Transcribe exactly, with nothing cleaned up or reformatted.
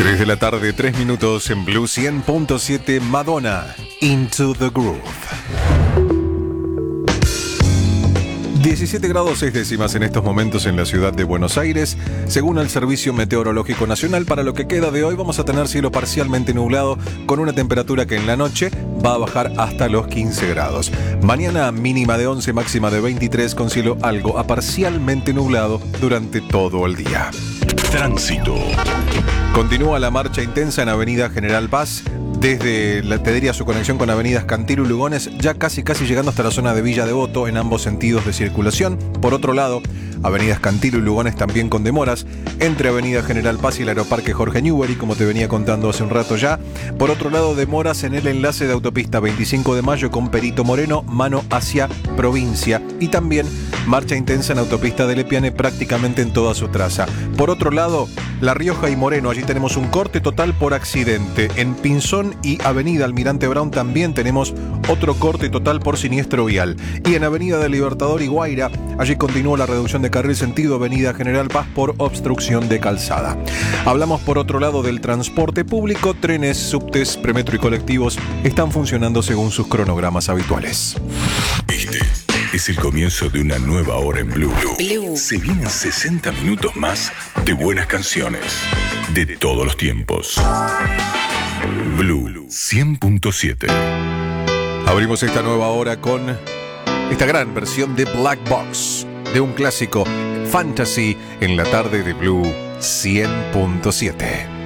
tres de la tarde, tres minutos en Blue cien punto siete. Madonna, Into the Groove. diecisiete grados seis décimas en estos momentos en la ciudad de Buenos Aires. Según el Servicio Meteorológico Nacional, para lo que queda de hoy vamos a tener cielo parcialmente nublado con una temperatura que en la noche va a bajar hasta los quince grados. Mañana mínima de once, máxima de veintitrés, con cielo algo a parcialmente nublado durante todo el día. Tránsito. Continúa la marcha intensa en Avenida General Paz. Desde la te diría su conexión con avenidas Cantilo y Lugones, ya casi casi llegando hasta la zona de Villa Devoto en ambos sentidos de circulación. Por otro lado, avenidas Cantilo y Lugones también con demoras entre Avenida General Paz y el Aeroparque Jorge Newbery, como te venía contando hace un rato ya. Por otro lado, demoras en el enlace de autopista veinticinco de mayo con Perito Moreno, mano hacia provincia. Y también marcha intensa en autopista de Lepiane prácticamente en toda su traza. Por otro lado, La Rioja y Moreno, allí tenemos un corte total por accidente. En Pinzón y Avenida Almirante Brown también tenemos otro corte total por siniestro vial. Y en Avenida del Libertador y Guaira, allí continúa la reducción de carril sentido Avenida General Paz por obstrucción de calzada. Hablamos por otro lado del transporte público. Trenes, subtes, premetro y colectivos están funcionando según sus cronogramas habituales. Este es el comienzo de una nueva hora en Blue. Blue. Se vienen sesenta minutos más de buenas canciones de todos los tiempos. Blue cien punto siete. Abrimos esta nueva hora con esta gran versión de Black Box de un clásico, Fantasy, en la tarde de Blue cien punto siete.